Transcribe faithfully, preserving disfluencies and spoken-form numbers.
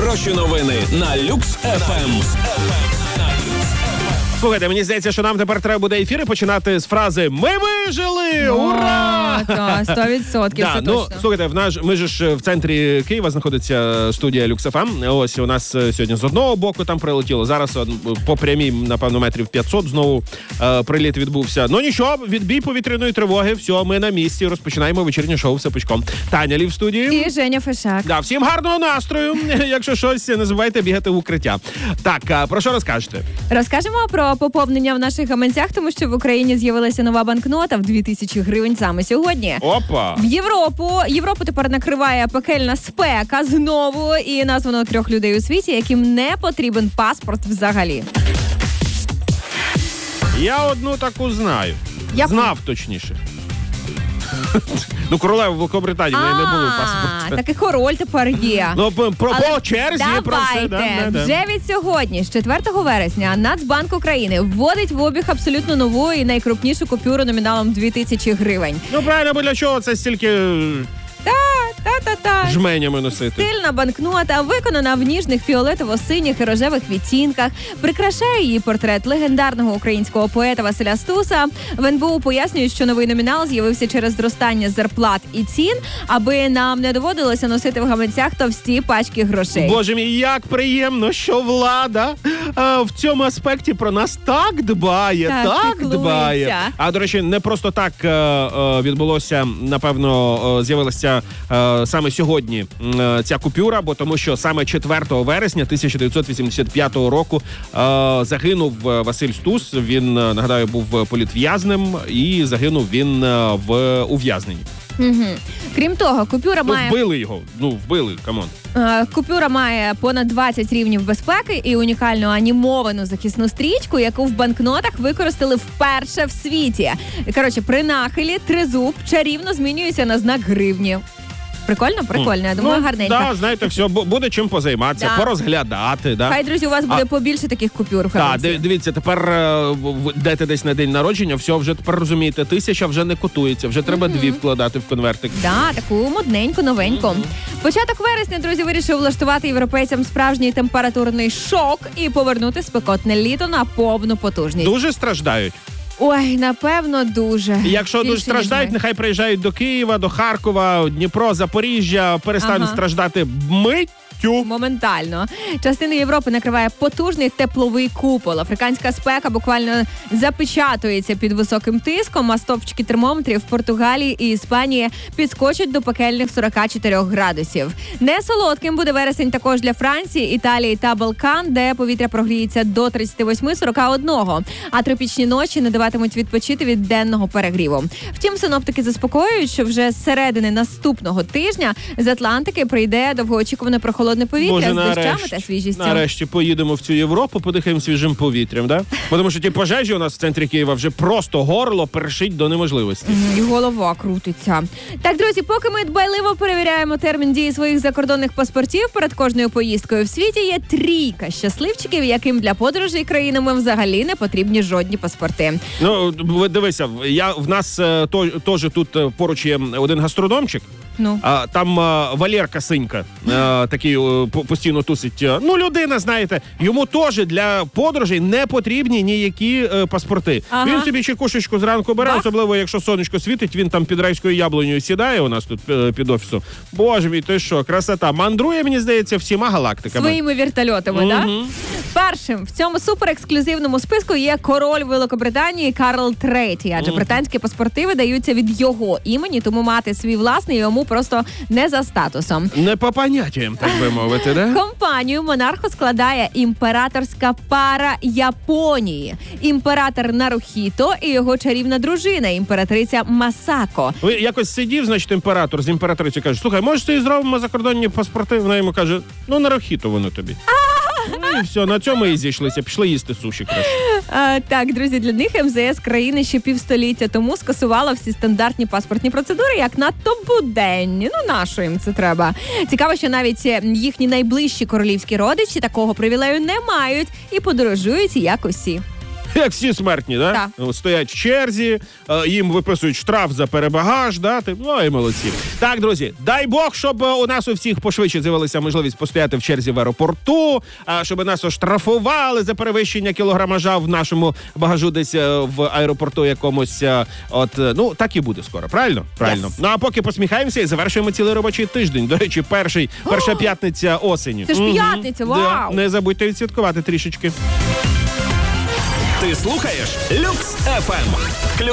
Хороші новини на Люкс еф ем. Слухайте, мені здається, що нам тепер треба буде ефіри починати з фрази «Ми вижили! Ура!» Так, сто відсотків, да, все ну, точно. слухайте, в наш, ми ж в центрі Києва знаходиться студія Люкс еф ем. Ось у нас сьогодні з одного боку там прилетіло. Зараз по прямій, напевно, метрів п'ятсот знову е, приліт відбувся. Ну нічого, відбій повітряної тривоги. Все, ми на місці. Розпочинаємо вечірнє шоу «Все пучком». Таня Лі в студії. І Женя Фишак. Да, всім гарного настрою. Якщо щось, не забувайте бігати в укриття. Так, а про що розкажете? Розкажемо про поповнення в наших гаманцях, тому що в Україні з'явилася нова банкнота в дві тисячі гривень саме сьогодні. Опа! В Європу. Європу тепер накриває пекельна спека знову, і названо трьох людей у світі, яким не потрібен паспорт взагалі. Я одну таку знаю. Яку? Знав, точніше. Ну, королева Великобританії, в неї не було паспорта. Так і король тепер є. Ну, по, по Але черзі, про все. давайте, Да, да, да. вже від сьогодні, з четвертого вересня, Нацбанк України вводить в обіг абсолютно нову і найкрупнішу купюру номіналом дві тисячі гривень. Ну, правильно, бо для чого це стільки Та-та-та. жменями носити? Стильна банкнота, виконана в ніжних фіолетово-синіх і рожевих відтінках. Прикрашає її портрет легендарного українського поета Василя Стуса. В ен бе у пояснюють, що новий номінал з'явився через зростання зарплат і цін, аби нам не доводилося носити в гаманцях товсті пачки грошей. Боже мій, як приємно, що влада а, в цьому аспекті про нас так дбає, Так, так, піклується. дбає. А, до речі, не просто так е, е, відбулося, напевно, е, з'явилася е, саме сьогодні е, ця купюра, бо тому що саме четвертого вересня тисяча дев'ятсот вісімдесят п'ятого року е, загинув Василь Стус. Він, е, нагадаю, був політв'язним, і загинув він е, в ув'язненні. Угу. Крім того, купюра Ну, має... вбили його. Ну, вбили, камон. Е, Купюра має понад двадцять рівнів безпеки і унікальну анімовану захисну стрічку, яку в банкнотах використали вперше в світі. Коротше, при нахилі тризуб чарівно змінюється на знак гривні. Прикольно? Прикольно, я думаю, Ну, гарненько. Да, знаєте, все, бу- буде чим позайматися, Да. порозглядати. Да. Хай, друзі, у вас буде А- побільше таких купюр в Так, гаманці. дивіться, тепер е, в- йдете десь на день народження, все, вже тепер розумієте, тисяча вже не котується, вже треба дві вкладати в конвертик. Да, таку модненьку, новеньку. Початок вересня, друзі, вирішив влаштувати європейцям справжній температурний шок і повернути спекотне літо на повну потужність. Дуже страждають. Ой, напевно, дуже. І якщо Більше, дуже страждають, ніж ми. нехай приїжджають до Києва, до Харкова, Дніпро, Запоріжжя, перестануть Ага. страждати миттю. Моментально. Частину Європи накриває потужний тепловий купол. Африканська спека буквально запечатується під високим тиском, а стовпчики термометрів в Португалії і Іспанії підскочать до пекельних сорок чотири градусів. Не солодким буде вересень також для Франції, Італії та Балкан, де повітря прогріється до тридцять вісім сорок один, а тропічні ночі не даватимуть відпочити від денного перегріву. Втім, синоптики заспокоюють, що вже з середини наступного тижня з Атлантики прийде довгоочікуване прохолодне повітря Боже, з дощами нарешті, та свіжістю. нарешті поїдемо в цю Європу, подихаємо свіжим повітрям, да? Бо тому що ті пожежі у нас в центрі Києва вже просто горло першить до неможливості. Мгм, І голова крутиться. Так, друзі, поки ми дбайливо перевіряємо термін дії своїх закордонних паспортів перед кожною поїздкою в світі, є трійка щасливчиків, яким для подорожей країнами взагалі не потрібні жодні паспорти. Ну, ви дивися, я, в нас е, то- теж тут е, поруч є один гастрономчик. Ну. А, там а, Валерка Синька а, такий о, по- постійно тусить. А, Ну, людина, знаєте, йому теж для подорожей не потрібні ніякі е, паспорти. Ага. Він собі чекушечку зранку бере, Бах. особливо, якщо сонечко світить, він там під райською яблунею сідає у нас тут е, під офісом. Боже мій, ти що, красота. Мандрує, мені здається, всіма галактиками. Своїми вертольотами, Мгм. так? Да? Першим в цьому суперексклюзивному списку є король Великобританії Карл третій, адже британські паспорти видаються від його імені, тому мати свій власний йому просто не за статусом. Не по поняттям, так би мовити, да? Компанію монарху складає імператорська пара Японії, імператор Нарухіто і його чарівна дружина, імператриця Масако. Ви якось сидів, значить, імператор з імператрицею каже: слухай, може, ти зробимо закордонні паспорти? Вона йому каже: ну, на рахіту воно тобі. Ну, і все, на цьому і зійшлися. Пішли їсти суші краще. А, так, друзі, для них ем зе ес країни ще півстоліття тому скасувала всі стандартні паспортні процедури, як надто буденні. Ну, нащо їм це треба? Цікаво, що навіть е, їхні найближчі королівські родичі такого привілею не мають і подорожують як усі. Як всі смертні, да? Так. Ну, стоять в черзі, е, їм виписують штраф за перебагаж, да? Ти, ну і молодці. Так, друзі, дай Бог, щоб е, у нас у всіх пошвидше з'явилася можливість постояти в черзі в аеропорту, а щоб нас оштрафували за перевищення кілограмажа в нашому багажу десь е, в аеропорту якомусь. Е, от, е, ну, так і буде скоро, правильно? Правильно. Yes. Ну, а поки посміхаємося і завершуємо цілий робочий тиждень. До речі, перший, перша п'ятниця осені. Це ж Мгм. п'ятниця, вау! Да, не забудьте відсвяткувати трішечки. Ти слухаєш Люкс еф ем.